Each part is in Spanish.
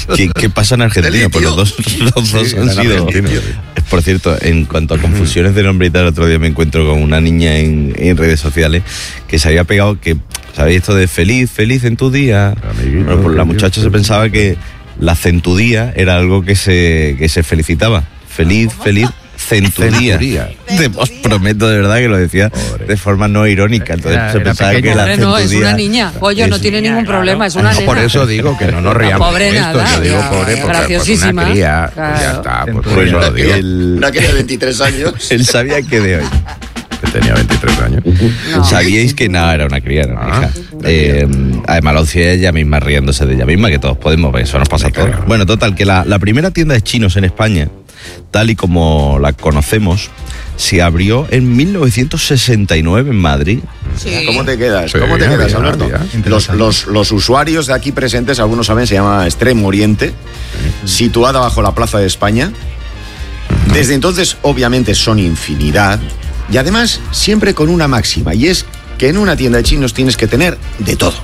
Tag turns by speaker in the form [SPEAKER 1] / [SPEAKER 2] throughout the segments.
[SPEAKER 1] ¿Qué pasa en Argentina? Pues los dos han sido... Por cierto, en cuanto a confusiones de nombre y tal, otro día me encuentro con una niña en redes sociales que se había pegado que, ¿sabéis esto de feliz en tu día? Bueno, pues la muchacha se pensaba que la centudía era algo que se felicitaba. Feliz, centudía. Os prometo de verdad que lo decía de forma no irónica. Entonces se pensaba que la centudía...
[SPEAKER 2] No, es una niña. Pollo, no tiene ningún problema, es una nena.
[SPEAKER 3] Por eso digo que no nos riamos
[SPEAKER 2] pobre
[SPEAKER 3] de esto.
[SPEAKER 2] Nada,
[SPEAKER 3] Yo digo pobre porque
[SPEAKER 2] graciosísima.
[SPEAKER 3] Una cría,
[SPEAKER 2] claro.
[SPEAKER 3] ya está. Pues
[SPEAKER 1] Bueno,
[SPEAKER 3] eso lo digo.
[SPEAKER 4] Una cría de 23 años.
[SPEAKER 1] Él sabía que de hoy.
[SPEAKER 3] Que tenía 23 años.
[SPEAKER 2] No.
[SPEAKER 1] ¿Sabíais que nada era una cría, era una hija? Además lo decía ella misma riéndose de ella misma, que todos podemos ver, eso nos pasa a todos. Bueno, total, que la primera tienda de chinos en España, tal y como la conocemos, se abrió en 1969 en Madrid.
[SPEAKER 4] Sí. ¿Cómo te quedas?
[SPEAKER 3] Sí,
[SPEAKER 4] ¿Cómo te quedas, Alberto?
[SPEAKER 3] ya.
[SPEAKER 4] Los usuarios de aquí presentes, algunos saben, se llama Extremo Oriente, situada bajo la Plaza de España. Desde entonces, obviamente, son infinidad. Y además, siempre con una máxima, y es que en una tienda de chinos tienes que tener de todo.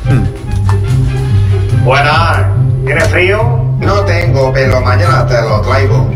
[SPEAKER 5] Buenas, ¿tienes frío?
[SPEAKER 6] No tengo, pero mañana te lo traigo.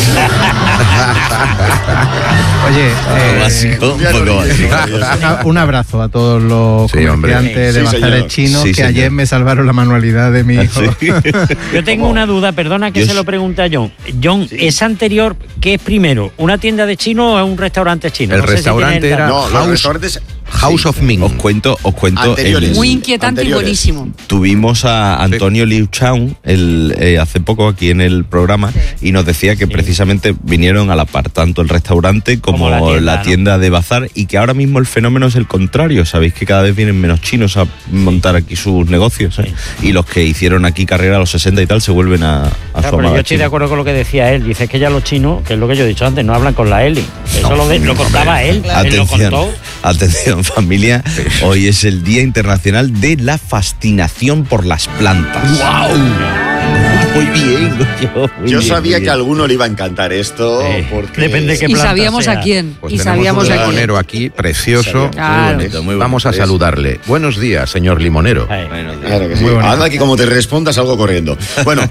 [SPEAKER 7] Oye,
[SPEAKER 1] Básico, un poco básico.
[SPEAKER 7] un abrazo a todos los comerciantes de bazares chinos que ayer me salvaron la manualidad de mi hijo.
[SPEAKER 1] Sí.
[SPEAKER 8] Yo tengo una duda, perdona que se lo pregunte a John. John, ¿es anterior qué es primero? ¿Una tienda de chino o un restaurante chino?
[SPEAKER 3] El
[SPEAKER 8] No sé
[SPEAKER 3] restaurante
[SPEAKER 8] si tiene
[SPEAKER 3] era
[SPEAKER 4] No, los restaurantes...
[SPEAKER 3] House of Ming.
[SPEAKER 1] Os cuento.
[SPEAKER 4] Anteriores.
[SPEAKER 2] Muy inquietante
[SPEAKER 4] Anteriores.
[SPEAKER 2] y buenísimo.
[SPEAKER 1] Tuvimos a Antonio Liu Chang hace poco aquí en el programa y nos decía que precisamente vinieron a la par tanto el restaurante como la tienda de bazar, y que ahora mismo el fenómeno es el contrario. Sabéis que cada vez vienen menos chinos a montar aquí sus negocios, ¿eh? Y los que hicieron aquí carrera a los 60 y tal se vuelven a su
[SPEAKER 8] pero
[SPEAKER 1] amada
[SPEAKER 8] yo estoy de
[SPEAKER 1] China.
[SPEAKER 8] acuerdo con lo que decía él. Dice que ya los chinos, que es lo que yo he dicho antes, no hablan con la Eli. Eso lo contaba él. Él lo contó.
[SPEAKER 1] Atención familia, hoy es el Día Internacional de la Fascinación por las Plantas.
[SPEAKER 4] ¡Wow!
[SPEAKER 1] Muy bien,
[SPEAKER 4] Yo sabía que a alguno le iba a encantar esto, porque...
[SPEAKER 8] Depende qué
[SPEAKER 2] Y
[SPEAKER 8] planta
[SPEAKER 2] sabíamos
[SPEAKER 8] sea.
[SPEAKER 2] a quién.
[SPEAKER 3] Pues
[SPEAKER 2] y
[SPEAKER 3] tenemos
[SPEAKER 2] sabíamos
[SPEAKER 3] un
[SPEAKER 2] a quién.
[SPEAKER 3] limonero aquí, precioso.
[SPEAKER 2] Claro.
[SPEAKER 1] muy bonito.
[SPEAKER 3] Vamos a saludarle. Buenos días, señor limonero.
[SPEAKER 4] Claro que sí. Anda que como te responda salgo corriendo. Bueno,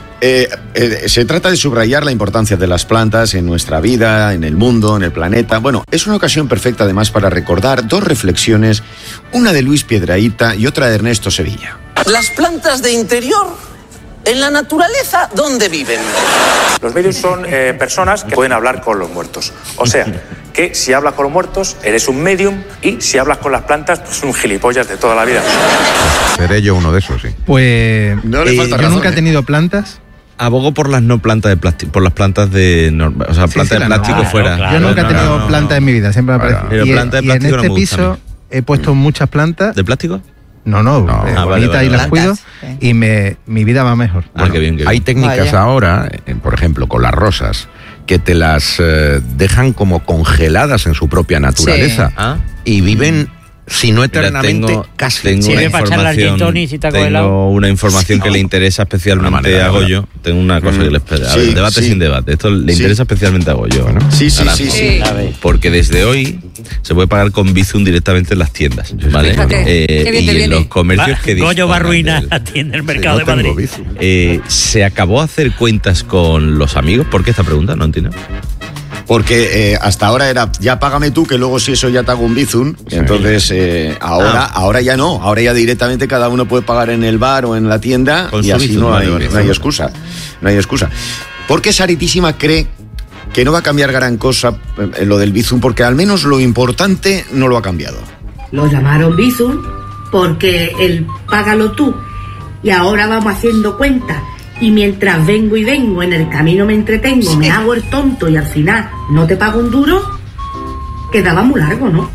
[SPEAKER 4] se trata de subrayar la importancia de las plantas en nuestra vida, en el mundo, en el planeta. Bueno, es una ocasión perfecta además para recordar dos reflexiones, una de Luis Piedrahita y otra de Ernesto Sevilla.
[SPEAKER 9] Las plantas de interior, en la naturaleza, ¿dónde viven?
[SPEAKER 5] Los medios son personas que pueden hablar con los muertos. O sea, que si hablas con los muertos, eres un medium, y si hablas con las plantas, pues un gilipollas de toda la vida.
[SPEAKER 3] Seré yo uno de esos, sí.
[SPEAKER 7] Pues
[SPEAKER 4] No le falta
[SPEAKER 7] yo
[SPEAKER 4] razón,
[SPEAKER 7] nunca he tenido plantas.
[SPEAKER 1] Abogo por las no plantas de plástico, por las plantas de plantas de plástico fuera.
[SPEAKER 8] claro.
[SPEAKER 7] Yo nunca he tenido
[SPEAKER 1] No.
[SPEAKER 7] plantas en mi vida, siempre me ha
[SPEAKER 3] Bueno,
[SPEAKER 7] parecido.
[SPEAKER 1] pero plantas de
[SPEAKER 7] Y en
[SPEAKER 1] plástico no
[SPEAKER 7] este
[SPEAKER 1] me gustan a
[SPEAKER 7] piso
[SPEAKER 1] mí.
[SPEAKER 7] he puesto muchas plantas.
[SPEAKER 1] ¿De plástico?
[SPEAKER 7] No,
[SPEAKER 1] vale,
[SPEAKER 7] bonitas
[SPEAKER 1] vale.
[SPEAKER 7] y las cuido.
[SPEAKER 10] Plantas,
[SPEAKER 7] Y mi vida va mejor.
[SPEAKER 1] Qué bien, qué bien.
[SPEAKER 3] Hay técnicas
[SPEAKER 10] Vaya.
[SPEAKER 3] ahora, por ejemplo, con las rosas, que te las dejan como congeladas en su propia naturaleza y viven, si no eternamente, casi.
[SPEAKER 1] Tengo
[SPEAKER 8] Sí,
[SPEAKER 1] una
[SPEAKER 8] para echarle al gin
[SPEAKER 1] información,
[SPEAKER 8] tonic si te ha congelado.
[SPEAKER 1] tengo una información que le interesa especialmente
[SPEAKER 3] manera
[SPEAKER 1] a
[SPEAKER 3] de
[SPEAKER 1] Goyo. Tengo una cosa que le espera. A ver,
[SPEAKER 4] Sí,
[SPEAKER 1] debate
[SPEAKER 4] sí.
[SPEAKER 1] sin debate. Esto le
[SPEAKER 4] Sí.
[SPEAKER 1] interesa especialmente a Goyo.
[SPEAKER 4] Sí, sí,
[SPEAKER 1] Naranjo.
[SPEAKER 4] sí, sí.
[SPEAKER 1] Porque desde hoy se puede pagar con Bizum directamente en las tiendas, ¿vale?
[SPEAKER 2] Fíjate, qué bien
[SPEAKER 1] y
[SPEAKER 2] te
[SPEAKER 1] en
[SPEAKER 2] viene.
[SPEAKER 1] los comercios que
[SPEAKER 8] Goyo va a
[SPEAKER 1] dispongan
[SPEAKER 8] arruinar
[SPEAKER 1] del-
[SPEAKER 8] la tienda del mercado
[SPEAKER 3] No
[SPEAKER 8] de
[SPEAKER 3] tengo
[SPEAKER 8] Madrid.
[SPEAKER 3] vicio.
[SPEAKER 1] ¿Se acabó hacer cuentas con los amigos? ¿Por qué esta pregunta? No entiendo.
[SPEAKER 4] Porque hasta ahora era, ya págame tú, que luego si eso ya te hago un bizum. Entonces, ahora ya no. Ahora ya directamente cada uno puede pagar en el bar o en la tienda
[SPEAKER 1] Con
[SPEAKER 4] y
[SPEAKER 1] su
[SPEAKER 4] así
[SPEAKER 1] bizum,
[SPEAKER 4] no hay,
[SPEAKER 1] vale.
[SPEAKER 4] no hay excusa. No hay excusa. Porque Saritísima cree que no va a cambiar gran cosa lo del bizum, porque al menos lo importante no lo ha cambiado.
[SPEAKER 11] Lo llamaron Bizum porque el págalo tú. Y ahora vamos haciendo cuentas. Y mientras vengo en el camino me entretengo, me hago el tonto y al final no te pago un duro, quedaba muy largo, ¿no?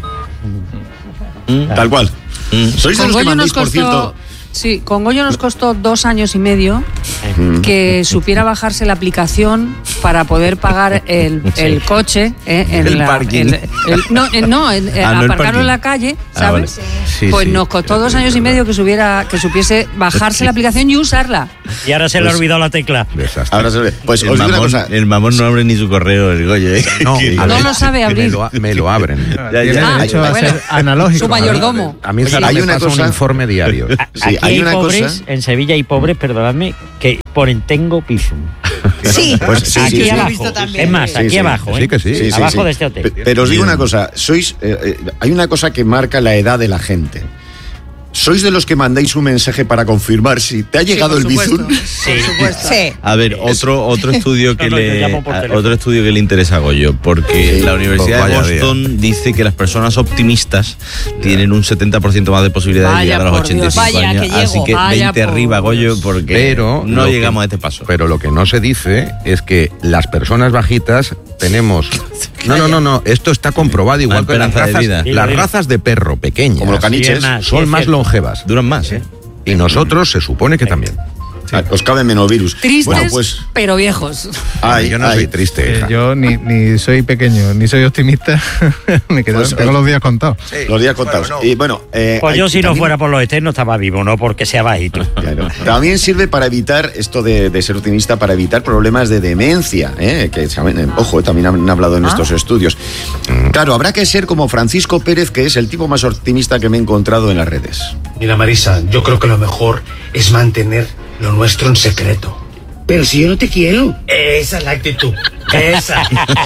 [SPEAKER 4] Tal cual. Sois de
[SPEAKER 2] Con
[SPEAKER 4] los que
[SPEAKER 2] Goyo
[SPEAKER 4] mandéis,
[SPEAKER 2] nos
[SPEAKER 4] por cierto...
[SPEAKER 2] costó... Sí, con Goyo nos costó 2 años y medio que supiera bajarse la aplicación para poder pagar el coche en
[SPEAKER 1] El
[SPEAKER 2] la,
[SPEAKER 1] parking.
[SPEAKER 2] no, aparcarlo
[SPEAKER 1] parking.
[SPEAKER 2] en la calle, ¿sabes?
[SPEAKER 1] Vale. Sí,
[SPEAKER 2] Pues
[SPEAKER 1] sí.
[SPEAKER 2] nos costó 2 años y medio que supiese bajarse la aplicación y usarla.
[SPEAKER 8] Y ahora se le ha olvidado la tecla.
[SPEAKER 3] Desastre.
[SPEAKER 4] Ahora se ve. Pues os digo una cosa.
[SPEAKER 1] El mamón no abre ni su correo, el Goyo. ¿Eh?
[SPEAKER 3] No,
[SPEAKER 2] No lo sabe abrir.
[SPEAKER 3] Me lo abren.
[SPEAKER 7] Tiene
[SPEAKER 2] Ah,
[SPEAKER 7] derecho a
[SPEAKER 2] bueno.
[SPEAKER 7] ser analógico.
[SPEAKER 2] Su mayordomo.
[SPEAKER 3] A mí
[SPEAKER 4] Oye,
[SPEAKER 3] Sara
[SPEAKER 4] hay
[SPEAKER 3] me
[SPEAKER 4] una
[SPEAKER 3] pasa
[SPEAKER 4] cosa-
[SPEAKER 3] un informe diario.
[SPEAKER 4] Sí,
[SPEAKER 8] en Sevilla hay pobres, perdonadme, que ponen tengo Bizum.
[SPEAKER 10] Sí,
[SPEAKER 4] pues
[SPEAKER 8] aquí abajo. Es más, aquí abajo.
[SPEAKER 3] Sí, que sí.
[SPEAKER 8] Abajo de este hotel.
[SPEAKER 4] Pero os digo una cosa, hay una cosa que marca la edad de la gente. ¿Sois de los que mandáis un mensaje para confirmar si te ha llegado el Bizum?
[SPEAKER 10] Sí, por supuesto. Sí.
[SPEAKER 1] A ver, otro estudio que le interesa a Goyo, porque la Universidad de Boston dice que las personas optimistas tienen un 70% más de posibilidad de llegar a los 85 años. Así que 20 arriba, Goyo, porque no llegamos a este paso.
[SPEAKER 3] Pero lo que no se dice es que las personas bajitas tenemos... No, esto está comprobado, igual que las razas de perro pequeñas,
[SPEAKER 4] como los caniches,
[SPEAKER 3] son más longevas.
[SPEAKER 1] Duran más,
[SPEAKER 3] Y nosotros se supone que también.
[SPEAKER 4] Os cabe menos virus.
[SPEAKER 2] Tristes, pero viejos.
[SPEAKER 3] Yo no soy triste, hija.
[SPEAKER 7] Yo ni soy pequeño, ni soy optimista. Tengo los días contados.
[SPEAKER 4] Sí. Los días contados. Y bueno,
[SPEAKER 8] pues yo si no fuera por los eternos estaba vivo, no porque sea bajito.
[SPEAKER 4] Claro. También sirve para evitar esto de ser optimista, para evitar problemas de demencia, que también han hablado en estos estudios. Claro, habrá que ser como Francisco Pérez, que es el tipo más optimista que me he encontrado en las redes.
[SPEAKER 12] Mira, Marisa, yo creo que lo mejor es mantener lo nuestro en secreto.
[SPEAKER 13] Pero si yo no te quiero.
[SPEAKER 12] Esa es la actitud. Esa.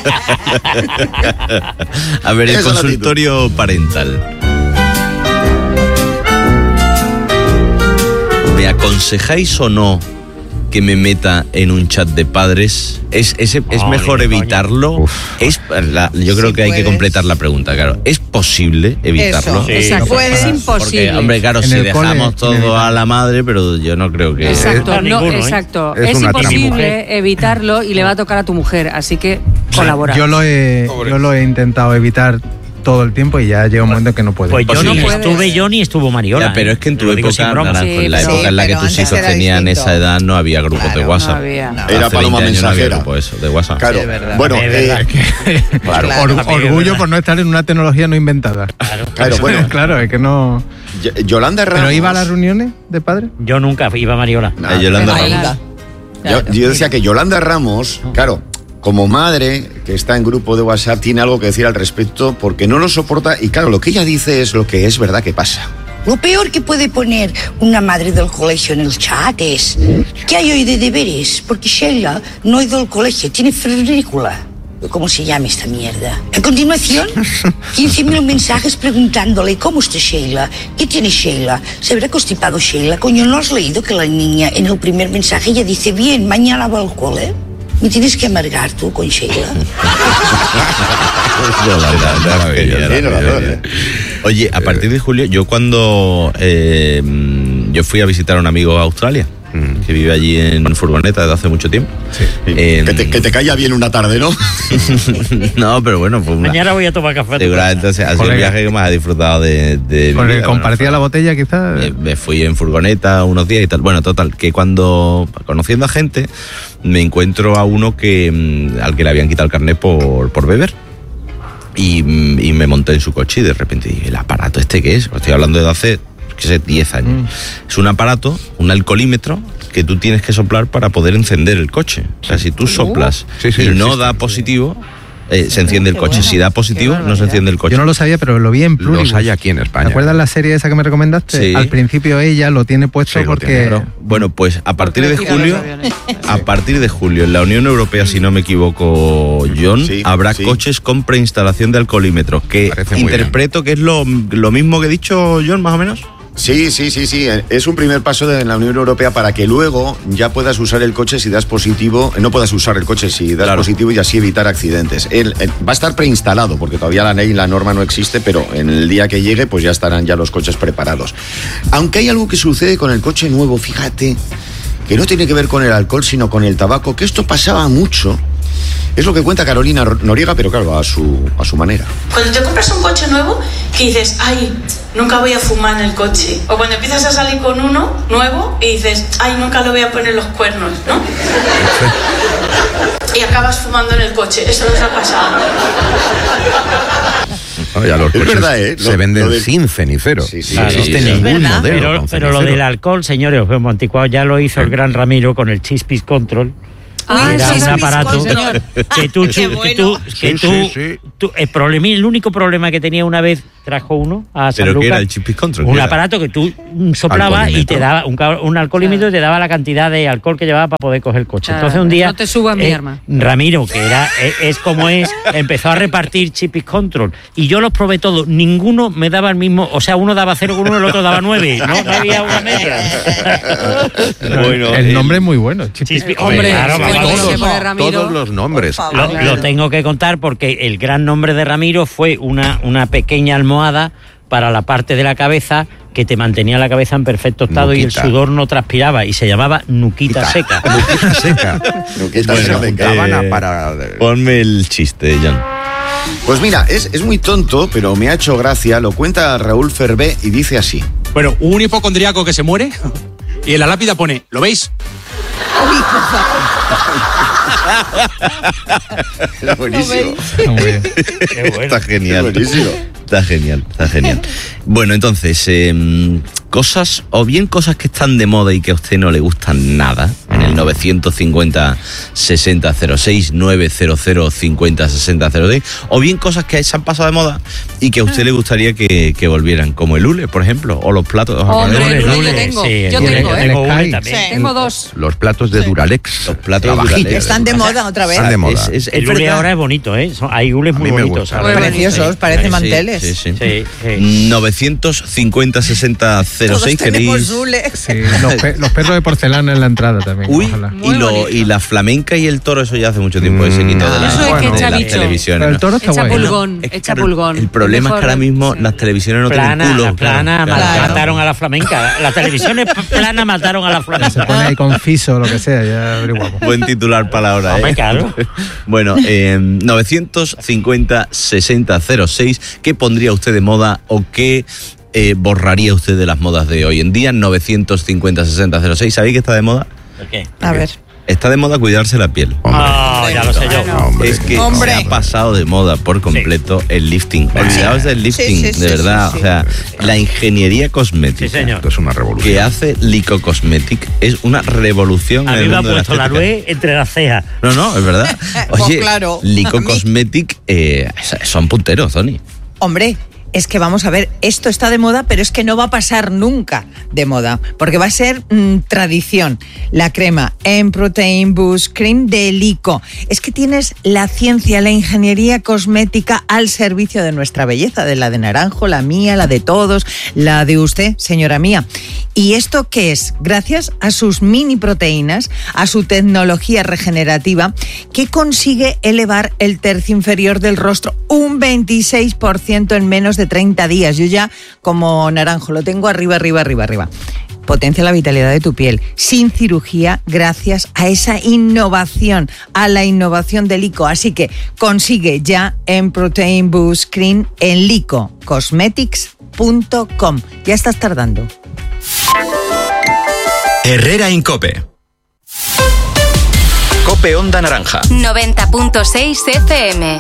[SPEAKER 1] A ver, el consultorio parental. ¿Me aconsejáis o no que me meta en un chat de padres? ¿Es mejor evitarlo? Yo creo que hay que completar la pregunta, claro. ¿Es posible evitarlo?
[SPEAKER 2] Eso, exacto. Es imposible.
[SPEAKER 1] Porque, hombre, claro, si dejamos todo a la madre, pero yo no creo que...
[SPEAKER 2] Exacto, exacto. Es imposible evitarlo y le va a tocar a tu mujer, así que colabora.
[SPEAKER 7] Yo lo he intentado evitar todo el tiempo y ya llega un momento que no puede.
[SPEAKER 8] Pues yo no estuve yo ni estuvo Mariola.
[SPEAKER 1] Pero es que en tu época, en la época en la que tus hijos tenían esa edad, no había grupos de WhatsApp.
[SPEAKER 2] No había.
[SPEAKER 4] Era paloma mensajera.
[SPEAKER 1] De WhatsApp.
[SPEAKER 4] Claro.
[SPEAKER 7] Bueno, orgullo por no estar en una tecnología no inventada.
[SPEAKER 4] Claro, bueno.
[SPEAKER 7] Claro, es que no...
[SPEAKER 4] Yolanda Ramos...
[SPEAKER 7] ¿Pero iba a las reuniones de padres?
[SPEAKER 8] Yo nunca iba a Mariola.
[SPEAKER 1] Yolanda Ramos.
[SPEAKER 4] Yo decía que Yolanda Ramos, claro, como madre que está en grupo de WhatsApp, tiene algo que decir al respecto porque no lo soporta y claro, lo que ella dice es lo que es verdad que pasa.
[SPEAKER 13] Lo peor que puede poner una madre del colegio en el chat es ¿qué hay hoy de deberes? Porque Sheila no ha ido al colegio, tiene febrícula. ¿Cómo se llama esta mierda? A continuación, 15.000 mensajes preguntándole ¿cómo está Sheila? ¿Qué tiene Sheila? ¿Se habrá constipado Sheila? Coño, ¿no has leído que la niña en el primer mensaje ella dice bien, mañana va al cole? ¿Me tienes que amargar tú con Sheila?
[SPEAKER 1] Oye, a partir de julio, yo cuando yo fui a visitar a un amigo a Australia, que vive allí en furgoneta desde hace mucho tiempo.
[SPEAKER 4] Sí. Que te calla bien una tarde, ¿no?
[SPEAKER 1] No, pero bueno, fue
[SPEAKER 8] mañana voy a tomar café.
[SPEAKER 1] Seguramente ha sido el viaje que más he disfrutado de
[SPEAKER 7] mi vida. ¿Compartía la botella quizás?
[SPEAKER 1] Me fui en furgoneta unos días y tal. Bueno, total, que cuando, conociendo a gente, me encuentro a uno al que le habían quitado el carnet por beber. Y me monté en su coche y de repente dije, ¿el aparato este qué es? Estoy hablando de hace... 10 años. Es un aparato, un alcoholímetro que tú tienes que soplar para poder encender el coche. O sea, si tú soplas y no da positivo, se enciende el coche. Si da positivo, no se enciende el coche.
[SPEAKER 7] Yo no lo sabía, pero lo vi en Pluribus.
[SPEAKER 3] Los hay aquí en España.
[SPEAKER 7] ¿Te acuerdas la serie esa que me recomendaste?
[SPEAKER 1] Sí.
[SPEAKER 7] Al principio ella lo tiene puesto porque...
[SPEAKER 1] Bueno, pues a partir de julio, en la Unión Europea, si no me equivoco, John, habrá coches con preinstalación de alcoholímetros, que interpreto que es lo mismo que he dicho, John, más o menos.
[SPEAKER 4] Sí. Es un primer paso de la Unión Europea para que luego ya puedas usar el coche si das positivo, no puedas usar el coche si das positivo y así evitar accidentes. Va a estar preinstalado porque todavía la ley, la norma no existe, pero en el día que llegue pues ya estarán ya los coches preparados. Aunque hay algo que sucede con el coche nuevo, fíjate, que no tiene que ver con el alcohol sino con el tabaco, que esto pasaba mucho. Es lo que cuenta Carolina Noriega, pero claro, a su manera.
[SPEAKER 14] Cuando te compras un coche nuevo, que dices, ay, nunca voy a fumar en el coche. O cuando empiezas a salir con uno nuevo y dices, ay, nunca lo voy a poner los cuernos, ¿no? Y acabas fumando en el coche. Eso nos ha pasado.
[SPEAKER 3] Oye, los coches
[SPEAKER 4] verdad,
[SPEAKER 3] se venden sin cenicero.
[SPEAKER 8] Sí,
[SPEAKER 3] no existe ningún modelo.
[SPEAKER 8] Pero lo del alcohol, señores, os vemos anticuados, ya lo hizo el gran Ramiro con el Chispis Control. Era un aparato que tú, el único problema que tenía una vez trajo uno a San Lucas.
[SPEAKER 1] ¿Pero qué era el Chip Control?
[SPEAKER 8] Un aparato que tú soplabas y te daba un alcoholímetro y te daba la cantidad de alcohol que llevaba para poder coger el coche. Entonces un día
[SPEAKER 2] no te subas mi arma.
[SPEAKER 8] Ramiro, que es como es, empezó a repartir Chip Control y yo los probé todos. Ninguno me daba el mismo, o sea, uno daba 0 con uno, el otro daba 9. No había una media.
[SPEAKER 7] Bueno, el nombre es muy bueno.
[SPEAKER 8] Hombre, claro,
[SPEAKER 3] todos los nombres.
[SPEAKER 8] Lo tengo que contar porque el gran nombre de Ramiro fue una pequeña almohada para la parte de la cabeza que te mantenía la cabeza en perfecto estado y el sudor no transpiraba y se llamaba Nuquita Seca.
[SPEAKER 3] Nuquita Seca.
[SPEAKER 1] Ponme el chiste, John.
[SPEAKER 4] Pues mira, es muy tonto, pero me ha hecho gracia. Lo cuenta Raúl Ferbé y dice así.
[SPEAKER 15] Bueno, un hipocondríaco que se muere y en la lápida pone, ¿lo veis?
[SPEAKER 4] Era buenísimo.
[SPEAKER 1] Está genial.
[SPEAKER 4] Buenísimo.
[SPEAKER 1] Está genial. Bueno, entonces, cosas que están de moda y que a usted no le gustan nada, en el 950-6006, 900-50-6006, o bien cosas que se han pasado de moda y que a usted le gustaría que volvieran, como el hule, por ejemplo, o los platos.
[SPEAKER 2] Hombre, yo tengo dos.
[SPEAKER 3] Los platos de Duralex.
[SPEAKER 1] Los platos de Duralex.
[SPEAKER 10] Están de moda otra vez.
[SPEAKER 3] Están de moda.
[SPEAKER 8] El hule ahora es bonito, ¿eh? Hay hules muy bonitos.
[SPEAKER 10] Preciosos, parecen manteles.
[SPEAKER 1] Sí. 950-6006, queréis.
[SPEAKER 7] Sí, los perros de porcelana en la entrada también.
[SPEAKER 1] Uy, y la flamenca y el toro, eso ya hace mucho tiempo que se quitó de las televisiones.
[SPEAKER 7] Pero el toro está
[SPEAKER 2] echa pulgón.
[SPEAKER 1] El problema es que ahora mismo las televisiones no tienen culo.
[SPEAKER 8] Mataron a la flamenca. Las televisiones planas mataron a la flamenca.
[SPEAKER 7] Se pone ahí con fiso o lo que sea, ya averiguamos.
[SPEAKER 1] Buen titular para la hora, ¿eh?
[SPEAKER 8] Claro.
[SPEAKER 1] Bueno, 950-6006, ¿qué pondría usted de moda o qué borraría usted de las modas de hoy en día? 950-6006, ¿sabéis que está de moda?
[SPEAKER 8] ¿Por qué?
[SPEAKER 10] A ver.
[SPEAKER 1] Está de moda cuidarse la piel.
[SPEAKER 8] Ya lo sé yo.
[SPEAKER 1] Es que se ha pasado de moda por completo el lifting. Olvidaos del lifting, de verdad. O sea, la ingeniería cosmética.
[SPEAKER 3] Esto es una revolución.
[SPEAKER 1] Que hace Lico Cosmetic es una revolución.
[SPEAKER 8] A mí me ha puesto la nuez entre las cejas.
[SPEAKER 1] No, es verdad. Oye, Lico Cosmetic son punteros, Tony.
[SPEAKER 10] Hombre, es que vamos a ver, esto está de moda, pero es que no va a pasar nunca de moda, porque va a ser tradición. La crema M-Protein Boost Cream de Lico. Es que tienes la ciencia, la ingeniería cosmética al servicio de nuestra belleza, de la de Naranjo, la mía, la de todos, la de usted, señora mía. ¿Y esto qué es? Gracias a sus mini proteínas, a su tecnología regenerativa, que consigue elevar el tercio inferior del rostro un 26% en menos de 30 días. Yo ya, como Naranjo, lo tengo arriba. Potencia la vitalidad de tu piel, sin cirugía, gracias a esa innovación, a la innovación de Lico. Así que consigue ya M-Protein Boost Cream en licocosmetics.com. Ya estás tardando.
[SPEAKER 16] Herrera Incope. Cope Onda Naranja.
[SPEAKER 17] 90.6 FM.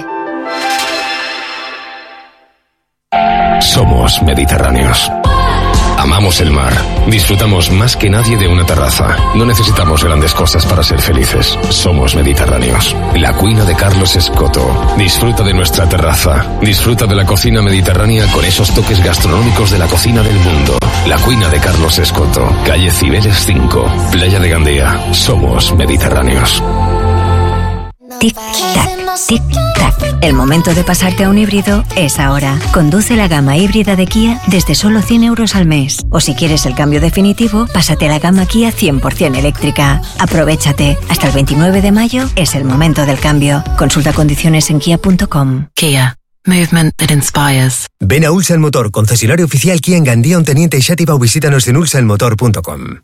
[SPEAKER 18] Somos mediterráneos. Amamos el mar. Disfrutamos más que nadie de una terraza. No necesitamos grandes cosas para ser felices. Somos mediterráneos. La Cuina de Carlos Escoto. Disfruta de nuestra terraza. Disfruta de la cocina mediterránea con esos toques gastronómicos de la cocina del mundo. La Cuina de Carlos Escoto. Calle Cibeles 5. Playa de Gandía. Somos mediterráneos.
[SPEAKER 17] Tic-tac, tic-tac. El momento de pasarte a un híbrido es ahora. Conduce la gama híbrida de Kia desde solo 100 euros al mes. O si quieres el cambio definitivo, pásate a la gama Kia 100% eléctrica. Aprovechate. Hasta el 29 de mayo es el momento del cambio. Consulta condiciones en kia.com.
[SPEAKER 19] Kia. Movement that inspires.
[SPEAKER 20] Ven a Ulsan Motor, concesionario oficial Kia en Gandía, Onteniente y Xàtiva, o visítanos en ulsanmotor.com.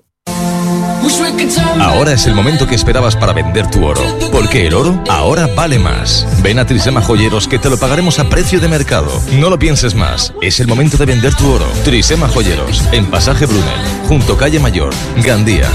[SPEAKER 21] Ahora es el momento que esperabas para vender tu oro, porque el oro ahora vale más. Ven a Trisema Joyeros que te lo pagaremos a precio de mercado. No lo pienses más, es el momento de vender tu oro. Trisema Joyeros, en Pasaje Brunel, junto Calle Mayor, Gandía.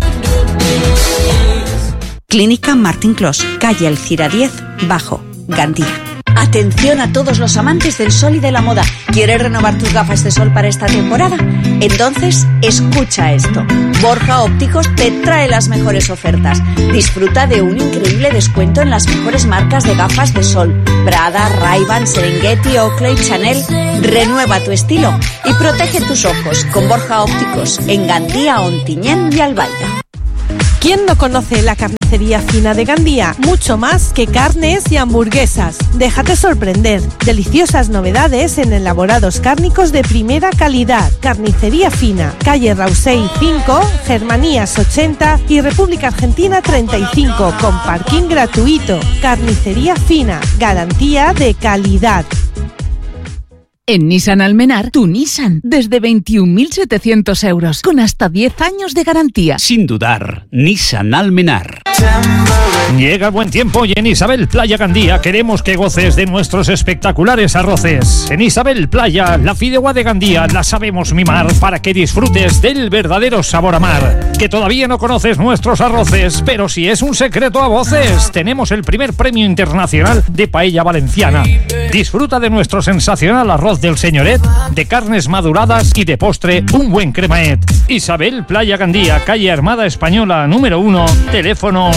[SPEAKER 22] Clínica Martín Clos, calle Alcira 10, Bajo, Gandía.
[SPEAKER 6] Atención a todos los amantes del sol y de la moda. ¿Quieres renovar tus gafas de sol para esta temporada? Entonces, escucha esto. Borja Ópticos te trae las mejores ofertas. Disfruta de un increíble descuento en las mejores marcas de gafas de sol. Prada, Ray-Ban, Serengeti, Oakley, Chanel. Renueva tu estilo y protege tus ojos con Borja Ópticos en Gandía, Ontinyent y Albaida.
[SPEAKER 22] ¿Quién no conoce la carnicería fina de Gandía? Mucho más que carnes y hamburguesas. Déjate sorprender. Deliciosas novedades en elaborados cárnicos de primera calidad. Carnicería fina. Calle Rausey 5, Germanías 80 y República Argentina 35, con parking gratuito. Carnicería fina. Garantía de calidad.
[SPEAKER 23] En Nissan Almenar, tu Nissan, desde 21.700 euros, con hasta 10 años de garantía.
[SPEAKER 24] Sin dudar, Nissan Almenar.
[SPEAKER 25] Llega el buen tiempo y en Isabel Playa Gandía queremos que goces de nuestros espectaculares arroces. En Isabel Playa, la fideuá de Gandía la sabemos mimar para que disfrutes del verdadero sabor a mar. Que todavía no conoces nuestros arroces, pero si es un secreto a voces, tenemos el primer premio internacional de paella valenciana. Disfruta de nuestro sensacional arroz del señoret, de carnes maduradas y de postre un buen cremaet. Isabel Playa Gandía, calle Armada Española número 1, teléfono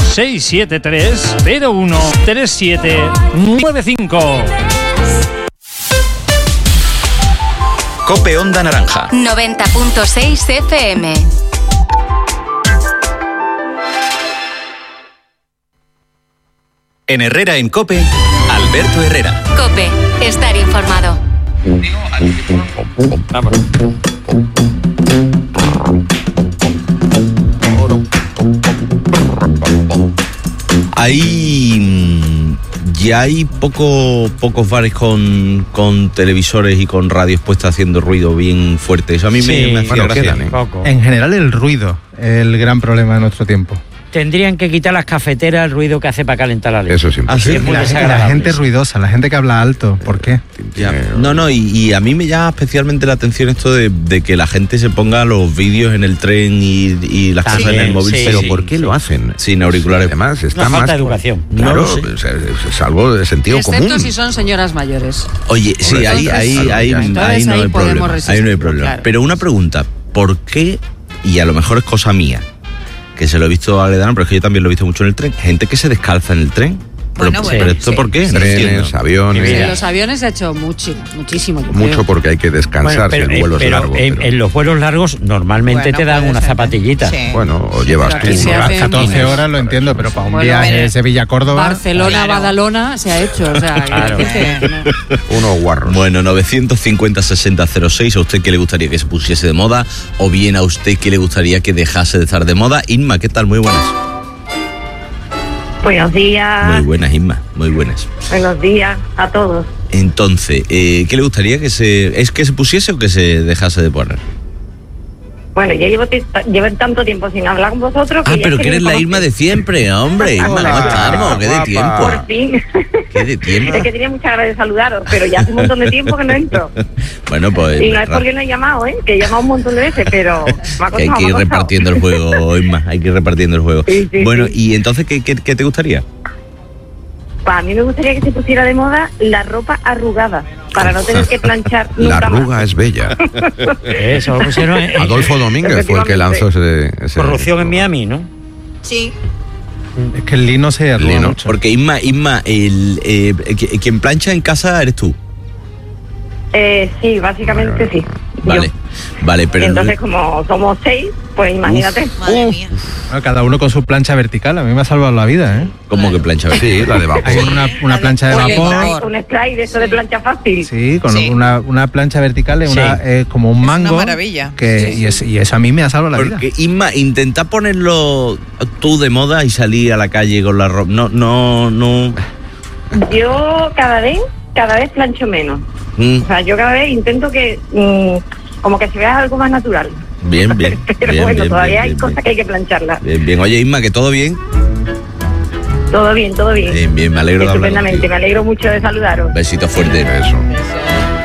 [SPEAKER 25] 673-013795.
[SPEAKER 16] COPE Onda Naranja
[SPEAKER 17] 90.6 FM.
[SPEAKER 16] En Herrera en COPE, Alberto Herrera.
[SPEAKER 17] COPE, estar informado.
[SPEAKER 1] Ya hay pocos bares con televisores y con radios puestas haciendo ruido bien fuerte. Eso a mí me hacía gracia.
[SPEAKER 7] En general el ruido, el gran problema de nuestro tiempo.
[SPEAKER 8] Tendrían que quitar las cafeteras el ruido que hace para calentar la leche.
[SPEAKER 3] Eso sí.
[SPEAKER 7] Así es muy desagradable. La gente ruidosa, la gente que habla alto, ¿por qué?
[SPEAKER 1] Y a mí me llama especialmente la atención esto de que la gente se ponga los vídeos en el tren y las cosas en el móvil.
[SPEAKER 3] Sí, pero ¿por qué lo hacen?
[SPEAKER 1] Sin auriculares.
[SPEAKER 3] Además, está
[SPEAKER 8] más falta de educación.
[SPEAKER 3] Claro, es algo de sentido común.
[SPEAKER 2] Excepto si son señoras mayores.
[SPEAKER 1] Oye, sí, ahí no hay problema. Ahí no hay problema. Claro. Pero una pregunta, ¿por qué? Y a lo mejor es cosa mía, que se lo he visto a Aledana, pero es que yo también lo he visto mucho en el tren. Gente que se descalza en el tren. Pero ¿esto por qué?
[SPEAKER 3] Trenes, aviones.
[SPEAKER 2] En los aviones se ha hecho muchísimo.
[SPEAKER 3] Mucho porque hay que descansar si el vuelo es largo.
[SPEAKER 8] En los vuelos largos normalmente te dan una zapatillita.
[SPEAKER 3] Sí. Bueno, o llevas tú.
[SPEAKER 7] Las 14 horas lo entiendo, pero para un viaje de Sevilla-Córdoba.
[SPEAKER 2] Barcelona-Badalona se ha hecho. O sea,
[SPEAKER 8] claro.
[SPEAKER 3] Unos guarros.
[SPEAKER 1] Bueno, 950-6006. ¿A usted qué le gustaría que se pusiese de moda? O bien a usted qué le gustaría que dejase de estar de moda. Inma, ¿qué tal? Muy buenas.
[SPEAKER 26] Buenos días.
[SPEAKER 1] Muy buenas, Inma, muy buenas.
[SPEAKER 26] Buenos días a todos.
[SPEAKER 1] Entonces, ¿qué le gustaría que se pusiese o que se dejase de poner?
[SPEAKER 26] Bueno, yo llevo tanto tiempo sin hablar con vosotros.
[SPEAKER 1] Que pero que eres la Irma de siempre, hombre. Irma, ¿cómo estamos? ¿Qué de tiempo?
[SPEAKER 26] Por fin.
[SPEAKER 1] ¿Qué de tiempo?
[SPEAKER 26] Es que tenía muchas ganas de saludaros, pero ya hace un montón de tiempo que no entro.
[SPEAKER 1] Bueno, pues...
[SPEAKER 26] Y no es porque no he llamado, que he llamado un montón de veces, pero me ha costado,
[SPEAKER 1] que hay que ir repartiendo el juego, Irma, hay que ir repartiendo el juego.
[SPEAKER 26] Sí,
[SPEAKER 1] bueno, y entonces, ¿qué te gustaría?
[SPEAKER 26] Pues a mí me gustaría que se pusiera de moda la ropa arrugada, para no tener que planchar nunca
[SPEAKER 3] La arruga
[SPEAKER 26] más.
[SPEAKER 3] Es bella.
[SPEAKER 8] Eso lo pusieron
[SPEAKER 3] Adolfo Domínguez fue el que lanzó ese
[SPEAKER 8] corrupción en Miami, ¿no?
[SPEAKER 26] Sí.
[SPEAKER 7] Es que el lino se arruga mucho.
[SPEAKER 1] Porque Inma, quien plancha en casa eres tú.
[SPEAKER 26] Sí, básicamente sí.
[SPEAKER 1] Vale, pero...
[SPEAKER 26] Entonces, como somos 6, pues imagínate.
[SPEAKER 7] Madre mía. Bueno, cada uno con su plancha vertical. A mí me ha salvado la vida, ¿eh?
[SPEAKER 1] ¿Cómo que plancha vertical?
[SPEAKER 3] Sí, la de vapor.
[SPEAKER 7] Hay una plancha de vapor.
[SPEAKER 26] Un spray de eso de plancha fácil.
[SPEAKER 7] Sí, con una plancha vertical, como un mango.
[SPEAKER 10] Es una maravilla.
[SPEAKER 7] Y eso a mí me ha salvado la vida.
[SPEAKER 1] Porque, Inma, intenta ponerlo tú de moda y salir a la calle con la ropa. No.
[SPEAKER 26] Yo cada vez plancho menos. O sea, yo cada vez intento que como que se vea algo más natural.
[SPEAKER 1] Bien.
[SPEAKER 26] Pero bueno, todavía hay cosas que hay que plancharlas.
[SPEAKER 1] Bien. Oye, Inma, ¿que todo bien?
[SPEAKER 26] Todo bien.
[SPEAKER 1] Bien, me alegro de hablar
[SPEAKER 26] estupendamente, me alegro mucho de saludaros.
[SPEAKER 1] Besito fuerte.
[SPEAKER 3] Eso.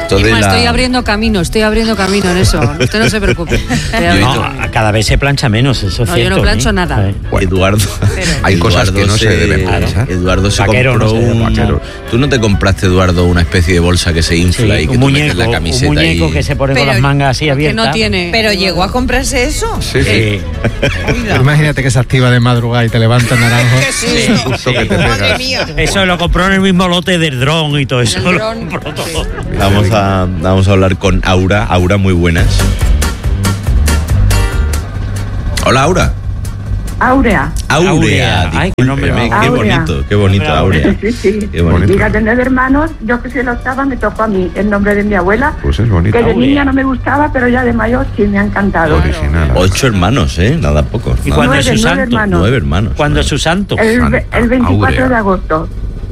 [SPEAKER 1] Esto de
[SPEAKER 2] estoy abriendo camino en eso. Usted no se preocupe.
[SPEAKER 8] Cada vez se plancha menos, eso es cierto.
[SPEAKER 2] Yo no plancho nada.
[SPEAKER 1] Eduardo,
[SPEAKER 3] hay cosas que no se deben planchar.
[SPEAKER 1] Eduardo se compró ¿Tú no te compraste, Eduardo, una especie de bolsa que se infla y que tú metes la camiseta?
[SPEAKER 8] Un muñeco que se pone con las mangas así abiertas.
[SPEAKER 2] Que no tiene.
[SPEAKER 10] Pero llegó a comprarse eso.
[SPEAKER 1] Sí.
[SPEAKER 7] Imagínate que se activa de madrugada y te levanta naranjo.
[SPEAKER 3] Justo que te
[SPEAKER 10] Madre mía.
[SPEAKER 8] Eso lo compró en el mismo lote del dron y todo eso.
[SPEAKER 1] Vamos a hablar con Aura. Aura, muy buenas. Hola, Aura.
[SPEAKER 5] Aurea.
[SPEAKER 8] Ay, qué nombre.
[SPEAKER 1] Qué bonito, Aurea.
[SPEAKER 5] Sí.
[SPEAKER 1] Qué bonito.
[SPEAKER 5] Mira, tener hermanos, yo que se lo estaba, me tocó a mí el nombre de mi abuela.
[SPEAKER 3] Pues es bonito.
[SPEAKER 5] Que de niña no me gustaba, pero ya de mayor sí me ha encantado.
[SPEAKER 3] Original.
[SPEAKER 1] 8 hermanos, nada poco.
[SPEAKER 8] ¿Y cuándo es su santo?
[SPEAKER 1] 9 hermanos.
[SPEAKER 8] ¿Cuándo es su santo?
[SPEAKER 5] El 24 de agosto.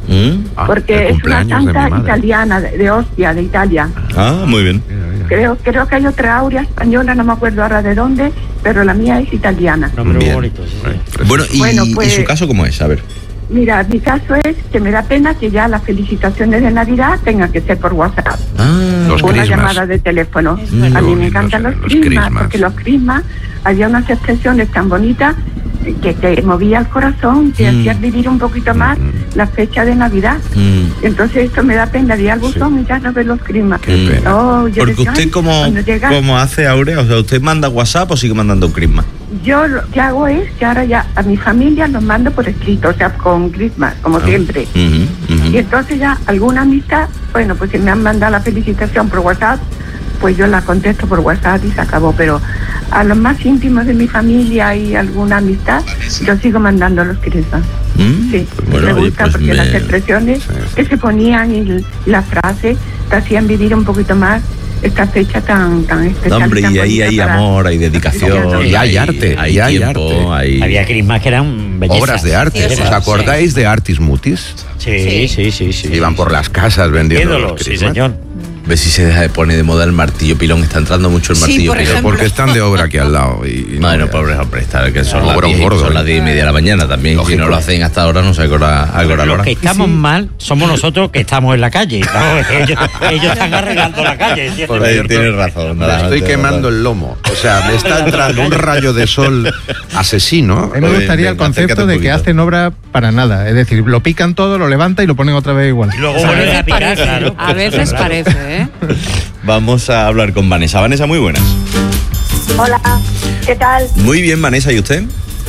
[SPEAKER 5] Porque es una santa italiana, de Ostia, de Italia.
[SPEAKER 1] Muy bien.
[SPEAKER 5] Creo que hay otra Aurea española, no me acuerdo ahora de dónde, pero la mía es italiana.
[SPEAKER 8] Nombre bonito, sí.
[SPEAKER 1] Bueno, ¿y su caso cómo es? A ver.
[SPEAKER 5] Mira, mi caso es que me da pena que ya las felicitaciones de Navidad tengan que ser por WhatsApp. Una llamada de teléfono. A mí me encantan los crismas, porque los crismas, había unas expresiones tan bonitas que te movía el corazón, te hacías vivir un poquito más la fecha de Navidad. Entonces esto me da pena, di al buzón y ya no ve los crismas.
[SPEAKER 1] Porque usted como hace, Aurea, o sea, ¿usted manda WhatsApp o sigue mandando crisma?
[SPEAKER 5] Yo lo que hago es que ahora ya a mi familia los mando por escrito, o sea, con crismas, como siempre. Y entonces ya alguna amistad, bueno, pues si me han mandado la felicitación por WhatsApp, pues yo la contesto por WhatsApp y se acabó, pero a los más íntimos de mi familia y alguna amistad, yo sigo mandando los crismas. Sí, me gusta porque las expresiones que se ponían y las frases te hacían vivir un poquito más esta fecha tan especial.
[SPEAKER 1] Hombre, y ahí hay amor, hay dedicación,
[SPEAKER 3] y hay arte,
[SPEAKER 1] hay tiempo,
[SPEAKER 8] había crismas que eran bellezas.
[SPEAKER 3] Obras de arte. ¿Os acordáis de Artis Mutis?
[SPEAKER 8] Sí.
[SPEAKER 3] Iban por las casas vendiendo los crismas.
[SPEAKER 8] Sí, señor.
[SPEAKER 1] Ve si se deja de poner de moda el martillo pilón. Está entrando mucho el martillo pilón.
[SPEAKER 3] Porque están de obra aquí al lado.
[SPEAKER 1] Bueno, pobre hombre, que son las 10:30 de la mañana también. Lógico. Si no lo hacen hasta ahora, no sé a qué hora.
[SPEAKER 8] Los que estamos mal somos nosotros que estamos en la calle. Ellos están arreglando la calle.
[SPEAKER 1] Tienes razón.
[SPEAKER 3] Me estoy quemando el lomo. O sea, me está entrando un rayo de sol asesino.
[SPEAKER 7] A mí me gustaría el concepto de que hacen obra para nada. Es decir, lo pican todo, lo levantan y lo ponen otra vez igual.
[SPEAKER 8] Y luego vuelven a picar, claro.
[SPEAKER 2] A veces parece,
[SPEAKER 1] Vamos a hablar con Vanessa. Vanessa, muy buenas.
[SPEAKER 5] Hola, ¿qué tal?
[SPEAKER 1] Muy bien, Vanessa, ¿y usted?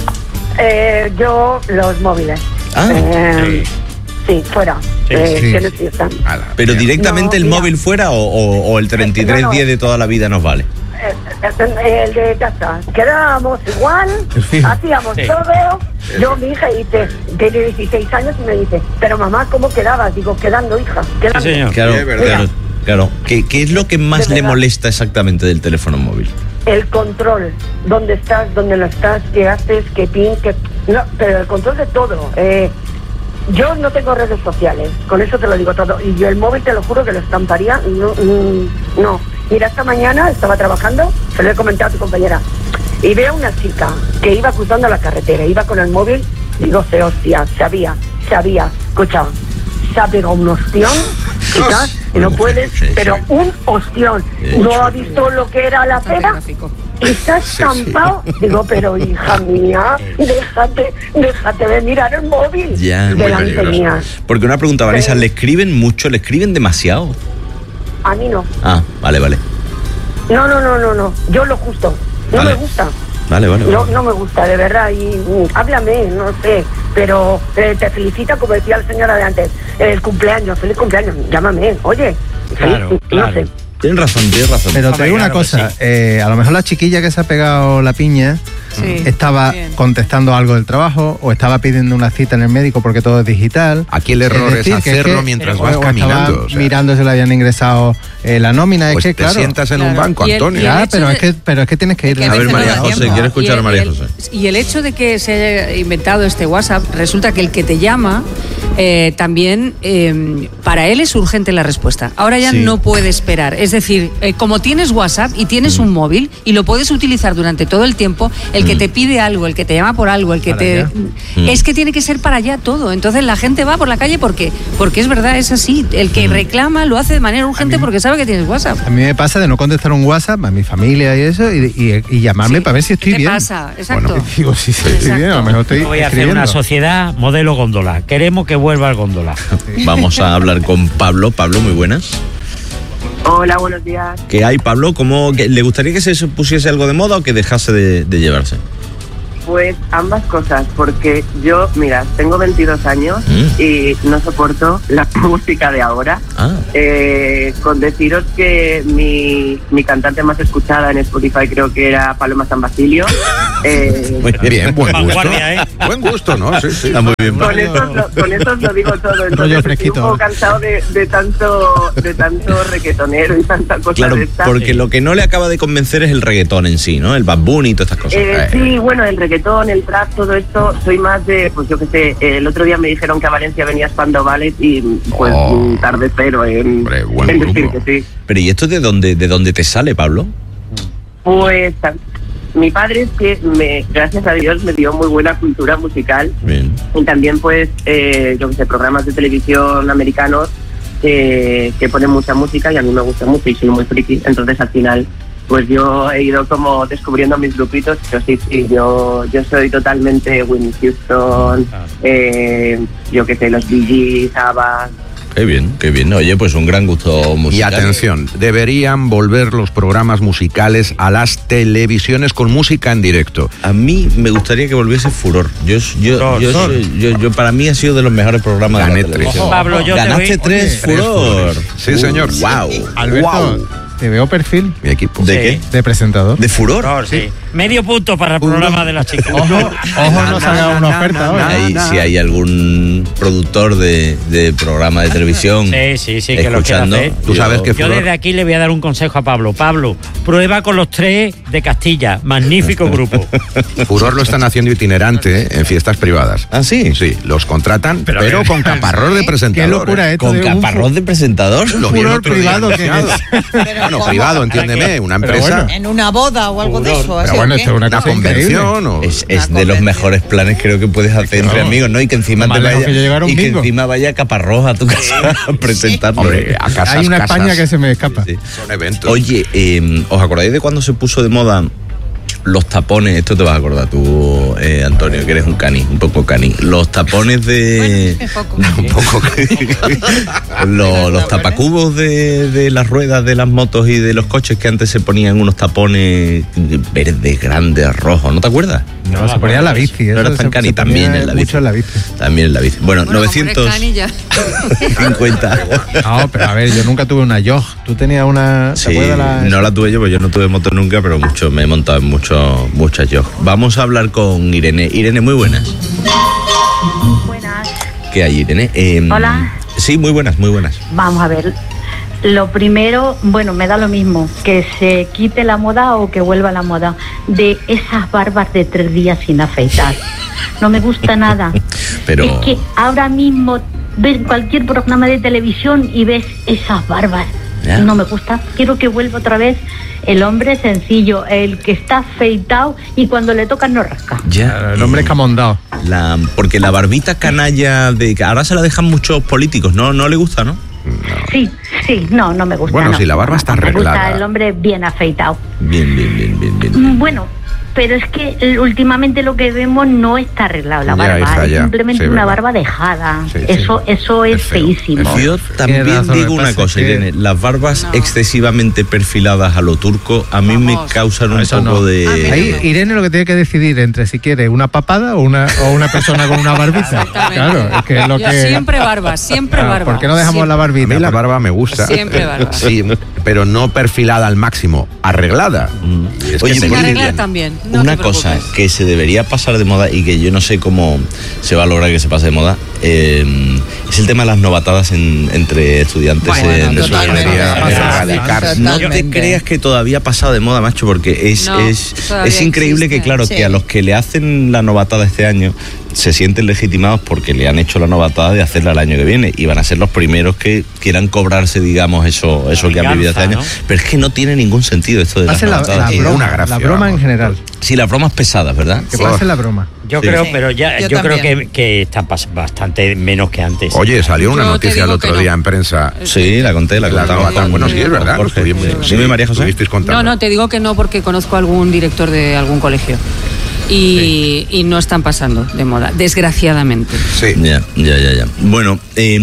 [SPEAKER 5] Yo, los móviles. Sí, fuera.
[SPEAKER 1] ¿Pero directamente el móvil fuera o el 3310 de toda la vida nos vale?
[SPEAKER 5] El de casa. Quedábamos igual, hacíamos todo. Yo, mi hija, tiene 16 años y me dice, pero mamá, ¿cómo quedabas? Digo, quedando, hija, quedando.
[SPEAKER 8] Sí, señor.
[SPEAKER 1] Claro. ¿Qué es lo que más le molesta exactamente del teléfono móvil?
[SPEAKER 5] El control. ¿Dónde estás? ¿Dónde no estás? ¿Qué haces? ¿Qué pin? No, pero el control de todo. Yo no tengo redes sociales, con eso te lo digo todo. Y yo el móvil, te lo juro que lo estamparía. No. Mira, esta mañana estaba trabajando, se lo he comentado a tu compañera, y veo a una chica que iba cruzando la carretera, iba con el móvil, digo, hostia, sabía, escucha, se ha pegado un ostión, quizás, que no puedes, pero un ostión. ¿No ha visto lo que era la acera? Y se ha estampado. Digo, pero hija mía, déjate de mirar el móvil delante mía.
[SPEAKER 1] Porque una pregunta, Vanessa, ¿le escriben mucho? ¿Le escriben demasiado?
[SPEAKER 5] A mí no.
[SPEAKER 1] Vale.
[SPEAKER 5] No. Yo lo justo. No me gusta.
[SPEAKER 1] Vale.
[SPEAKER 5] No me gusta, de verdad. Y háblame, no sé. Pero te felicita, como decía la señora de antes. El cumpleaños, feliz cumpleaños. Llámame, oye.
[SPEAKER 8] Claro.
[SPEAKER 5] No sé.
[SPEAKER 1] Tienes razón.
[SPEAKER 7] Pero te digo una cosa, a lo mejor la chiquilla que se ha pegado la piña estaba contestando algo del trabajo o estaba pidiendo una cita en el médico porque todo es digital.
[SPEAKER 3] Aquí el error es hacerlo mientras vas caminando.
[SPEAKER 7] Mirando si le habían ingresado la nómina.
[SPEAKER 3] Pues te sientas en un banco, Antonio.
[SPEAKER 7] Pero es que tienes que ir.
[SPEAKER 1] A ver, María José, quiero escuchar a María José.
[SPEAKER 2] Y el hecho de que se haya inventado este WhatsApp, resulta que el que te llama también para él es urgente la respuesta. Ahora ya no puede esperar. Es decir, como tienes WhatsApp y tienes un móvil y lo puedes utilizar durante todo el tiempo, el que te pide algo, el que te llama por algo, el que es que tiene que ser para allá todo. Entonces la gente va por la calle porque es verdad, es así. El que reclama lo hace de manera urgente porque sabe que tienes WhatsApp.
[SPEAKER 7] A mí me pasa de no contestar un WhatsApp a mi familia y eso y llamarme para ver si estoy bien.
[SPEAKER 2] ¿Qué pasa? Exacto.
[SPEAKER 7] Bueno, digo, si estoy bien, a lo mejor estoy
[SPEAKER 8] voy a hacer una sociedad modelo góndola. Queremos que vuelva al góndola.
[SPEAKER 1] Vamos a hablar con Pablo. Pablo, muy buenas.
[SPEAKER 9] Hola, buenos días.
[SPEAKER 1] ¿Qué hay, Pablo? ¿Le gustaría que se pusiese algo de moda o que dejase de llevarse?
[SPEAKER 9] Pues ambas cosas, porque yo, mira, tengo 22 años y no soporto la música de ahora. Con deciros que mi cantante más escuchada en Spotify creo que era Paloma San Basilio.
[SPEAKER 3] Muy bien, buen gusto. Buen gusto, ¿no? Sí, sí. Está muy bien.
[SPEAKER 9] Con eso os lo digo todo. Entonces estoy un poco cansado de tanto reggaetonero y tanta cosa.
[SPEAKER 1] Claro,
[SPEAKER 9] de esta.
[SPEAKER 1] porque lo que no le acaba de convencer es el reggaetón en sí, ¿no? El Bad Bunny y todas estas cosas.
[SPEAKER 9] Sí, bueno, el reggaetón, el trap, todo esto, soy más de, pues yo qué sé, el otro día me dijeron que a Valencia venía Spandau Ballet y pues tarde cero en decir que sí.
[SPEAKER 1] Pero ¿y esto de dónde te sale, Pablo?
[SPEAKER 9] Pues mi padre es que gracias a Dios me dio muy buena cultura musical.
[SPEAKER 1] Bien.
[SPEAKER 9] Y también pues yo qué sé, programas de televisión americanos que ponen mucha música y a mí me gusta mucho y soy muy friki, entonces al final pues yo he ido como descubriendo mis grupitos, pero sí, yo soy totalmente Whitney Houston, yo qué sé, los Bee Gees, ABBA.
[SPEAKER 1] Qué bien. Oye, pues un gran gusto musical.
[SPEAKER 3] Y atención, deberían volver los programas musicales a las televisiones con música en directo.
[SPEAKER 1] A mí me gustaría que volviese Furor. Yo para mí ha sido de los mejores programas de la televisión.
[SPEAKER 8] Pablo,
[SPEAKER 1] Ganaste 3, Furor.
[SPEAKER 3] Sí, señor.
[SPEAKER 1] Wow.
[SPEAKER 7] Alberto, wow. Te veo perfil.
[SPEAKER 3] Mi equipo.
[SPEAKER 1] ¿De qué?
[SPEAKER 7] De presentador.
[SPEAKER 1] ¿De Furor?
[SPEAKER 8] Sí. Medio punto para el programa de las chicas.
[SPEAKER 7] Ojo, no se haga una oferta ahora.
[SPEAKER 1] Si hay algún productor de programa de televisión
[SPEAKER 8] sí, que lo quiera hacer.
[SPEAKER 3] Tú sabes que
[SPEAKER 8] yo desde aquí le voy a dar un consejo a Pablo. Pablo, prueba con los 3 de Castilla. Magnífico grupo.
[SPEAKER 3] Furor lo están haciendo itinerante en fiestas privadas.
[SPEAKER 1] ¿Ah, sí?
[SPEAKER 3] Sí, los contratan, pero con caparrós de presentador.
[SPEAKER 7] Qué locura esto.
[SPEAKER 1] ¿Con caparrós de presentador?
[SPEAKER 3] Lo
[SPEAKER 7] Furor privado que
[SPEAKER 3] Bueno, privado, entiéndeme, una empresa.
[SPEAKER 10] Bueno, en una boda o algo de eso.
[SPEAKER 3] Pero bueno, esto es una convención.
[SPEAKER 1] Es de los mejores planes creo que puedes hacer entre amigos, ¿no? Y que encima que encima vaya Caparrós a tu casa a presentarlo.
[SPEAKER 3] Hombre, a casas,
[SPEAKER 7] hay una España que se me escapa.
[SPEAKER 1] Sí.
[SPEAKER 3] Son eventos.
[SPEAKER 1] Oye, ¿os acordáis de cuando se puso de moda los tapones? Esto te vas a acordar tú, Antonio, que eres un poco cani. Los tapones de... Un poco los tapacubos de las ruedas de las motos y de los coches, que antes se ponían unos tapones verdes, grandes, rojos, ¿no te acuerdas?
[SPEAKER 7] No, se ponía en la bici.
[SPEAKER 1] No era tan cani, también en la bici.
[SPEAKER 7] Mucho en la bici.
[SPEAKER 1] También en la bici. Bueno 950.
[SPEAKER 7] No, pero a ver, yo nunca tuve una Jog. ¿Tú tenías una...?
[SPEAKER 1] Sí, no la tuve yo, porque yo no tuve moto nunca, pero me he montado en muchas Jog. Vamos a hablar con Irene. Irene, muy buenas.
[SPEAKER 11] Buenas.
[SPEAKER 1] ¿Qué hay, Irene?
[SPEAKER 11] Hola.
[SPEAKER 1] Sí, muy buenas.
[SPEAKER 11] Vamos a ver. Lo primero, bueno, me da lo mismo, que se quite la moda o que vuelva la moda de esas barbas de 3 días sin afeitar. No me gusta nada.
[SPEAKER 1] Pero...
[SPEAKER 11] Es que ahora mismo ves cualquier programa de televisión y ves esas barbas.
[SPEAKER 1] Ya.
[SPEAKER 11] No me gusta. Quiero que vuelva otra vez el hombre sencillo, el que está afeitado y cuando le tocan no rasca.
[SPEAKER 1] Ya,
[SPEAKER 7] el hombre escamondado.
[SPEAKER 1] Porque la barbita canalla de ahora se la dejan muchos políticos, ¿no? No le gusta, ¿no?
[SPEAKER 11] Sí, no me gusta.
[SPEAKER 3] Bueno,
[SPEAKER 11] no.
[SPEAKER 3] si la barba está arreglada.
[SPEAKER 11] Me gusta el hombre bien afeitado.
[SPEAKER 1] Bien.
[SPEAKER 11] Bueno, pero es que últimamente lo que vemos no está arreglado la barba, es simplemente una barba dejada. Eso es feísimo.
[SPEAKER 1] Yo también digo una cosa, Irene, las barbas excesivamente perfiladas a lo turco a mí me causan un poco de...
[SPEAKER 7] Ahí Irene lo que tiene que decidir entre si quiere una papada o una persona con una barbita. Claro, es que es lo
[SPEAKER 2] yo
[SPEAKER 7] que...
[SPEAKER 2] Siempre barba.
[SPEAKER 7] ¿Por qué no dejamos la barbita?
[SPEAKER 3] A mí la barba me gusta.
[SPEAKER 2] Siempre barba.
[SPEAKER 3] Sí, pero no perfilada al máximo, arreglada.
[SPEAKER 1] Oye,
[SPEAKER 2] sin arreglar también. No
[SPEAKER 1] una cosa que se debería pasar de moda y que yo no sé cómo se va a lograr que se pase de moda, es el tema de las novatadas entre estudiantes en
[SPEAKER 3] erradicarse.
[SPEAKER 1] No te creas que todavía ha pasado de moda, macho, porque es increíble que, claro, que a los que le hacen la novatada este año se sienten legitimados porque le han hecho la novatada de hacerla el año que viene y van a ser los primeros que quieran cobrarse, digamos, eso que han vivido este año. Pero es que no tiene ningún sentido esto de las novatadas.
[SPEAKER 7] La broma en general.
[SPEAKER 1] Sí, las bromas pesadas, ¿verdad?
[SPEAKER 7] Que pase la broma.
[SPEAKER 8] Yo creo, pero yo creo que está bastante menos que antes.
[SPEAKER 3] Oye, salió una noticia el otro día en prensa.
[SPEAKER 1] Sí, la conté, la contaba.
[SPEAKER 3] Bueno, sí, es verdad.
[SPEAKER 1] Sí, María José.
[SPEAKER 2] No, te digo que no porque conozco a algún director de algún colegio. Y no están pasando de moda, desgraciadamente.
[SPEAKER 3] Sí.
[SPEAKER 1] Ya. Bueno,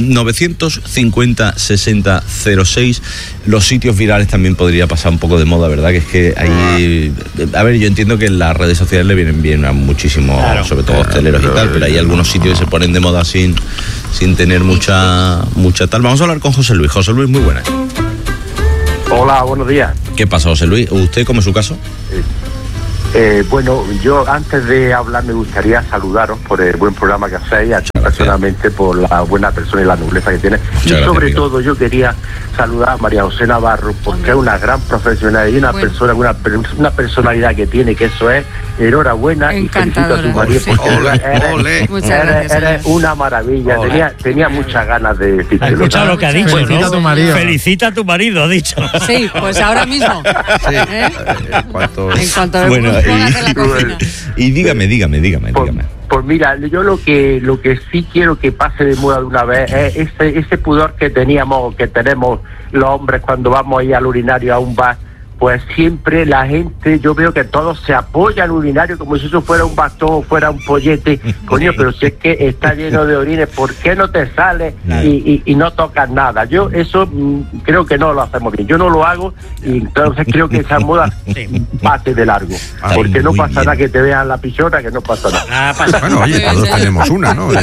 [SPEAKER 1] 950-60-06, los sitios virales también podría pasar un poco de moda, ¿verdad? Que es que ahí... A ver, yo entiendo que las redes sociales le vienen bien a muchísimos, sobre todo hosteleros y tal, pero hay algunos sitios que se ponen de moda sin tener mucha tal. Vamos a hablar con José Luis. José Luis, muy buenas.
[SPEAKER 4] Hola, buenos días.
[SPEAKER 1] ¿Qué pasa, José Luis? ¿Usted cómo es su caso?
[SPEAKER 4] Bueno, yo antes de hablar me gustaría saludaros por el buen programa que hacéis, a ti personalmente por la buena persona y la nobleza que tiene. Y sobre todo yo quería saludar a María José Navarro porque es una gran profesional y una persona, una personalidad que tiene, que eso es enhorabuena y felicito a tu marido porque eres una maravilla. Tenía muchas ganas de decirte.
[SPEAKER 8] ¿Has escuchado lo que ha dicho?
[SPEAKER 7] Felicita a tu marido.
[SPEAKER 8] Felicita a tu marido, ha dicho.
[SPEAKER 2] Sí, pues ahora mismo.
[SPEAKER 1] Sí.
[SPEAKER 2] En cuanto
[SPEAKER 1] bueno, y dígame.
[SPEAKER 4] Pues mira, yo lo que sí quiero que pase de moda de una vez es ese pudor que tenemos los hombres cuando vamos ahí al urinario a un bar. Pues siempre la gente, yo veo que todos se apoyan al urinario como si eso fuera un bastón o fuera un pollete. Coño, pero si es que está lleno de orines, ¿por qué no te sales y no tocas nada? Yo eso creo que no lo hacemos bien. Yo no lo hago y entonces creo que esa moda pase de largo. Porque no pasa nada que te vean la pichona, que no pasa nada.
[SPEAKER 3] Bueno, oye, todos tenemos una, ¿no?